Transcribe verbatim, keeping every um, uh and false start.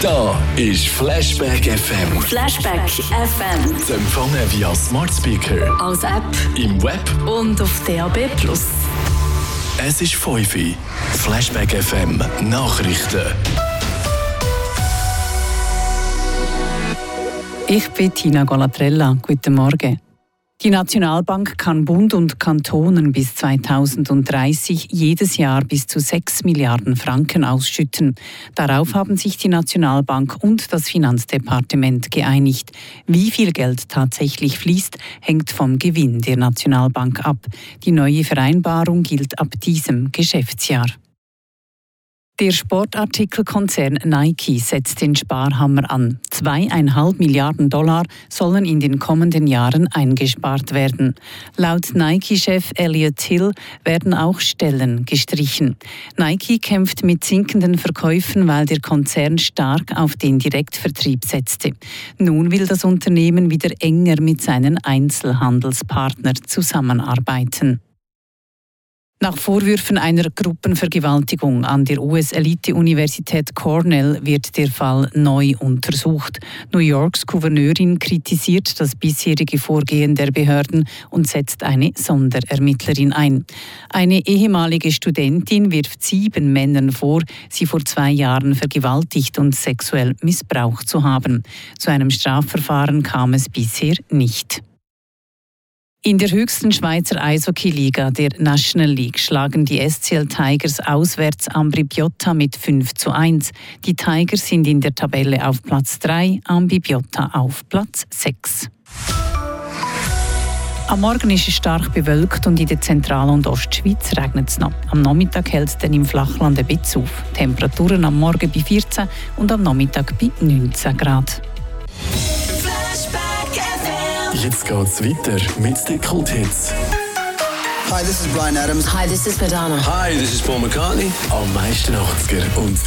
Da ist Flashback F M. Flashback F M. Zu empfangen via Smart Speaker, Als App im Web und auf D A B plus. Es ist fünf Uhr. Flashback F M Nachrichten. Ich bin Tina Golatrella. Guten Morgen. Die Nationalbank kann Bund und Kantonen bis zweitausenddreißig jedes Jahr bis zu sechs Milliarden Franken ausschütten. Darauf haben sich die Nationalbank und das Finanzdepartement geeinigt. Wie viel Geld tatsächlich fließt, hängt vom Gewinn der Nationalbank ab. Die neue Vereinbarung gilt ab diesem Geschäftsjahr. Der Sportartikelkonzern Nike setzt den Sparhammer an. Zweieinhalb Milliarden Dollar sollen in den kommenden Jahren eingespart werden. Laut Nike-Chef Elliot Hill werden auch Stellen gestrichen. Nike kämpft mit sinkenden Verkäufen, weil der Konzern stark auf den Direktvertrieb setzte. Nun will das Unternehmen wieder enger mit seinen Einzelhandelspartnern zusammenarbeiten. Nach Vorwürfen einer Gruppenvergewaltigung an der U S-Elite-Universität Cornell wird der Fall neu untersucht. New Yorks Gouverneurin kritisiert das bisherige Vorgehen der Behörden und setzt eine Sonderermittlerin ein. Eine ehemalige Studentin wirft sieben Männern vor, sie vor zwei Jahren vergewaltigt und sexuell missbraucht zu haben. Zu einem Strafverfahren kam es bisher nicht. In der höchsten Schweizer Eishockey-Liga, der National League, schlagen die S C L Tigers auswärts Ambrì-Piotta mit fünf zu eins. Die Tigers sind in der Tabelle auf Platz drei, Ambrì-Piotta auf Platz sechs. Am Morgen ist es stark bewölkt und in der Zentral- und Ostschweiz regnet es noch. Am Nachmittag hält es dann im Flachland ein bisschen auf. Temperaturen am Morgen bei vierzehn und am Nachmittag bei neunzehn Grad. Jetzt geht's weiter mit den Kulthits. Hi, this is Bryan Adams. Hi, this is Madonna. Hi, this is Paul McCartney. Am meisten achtziger und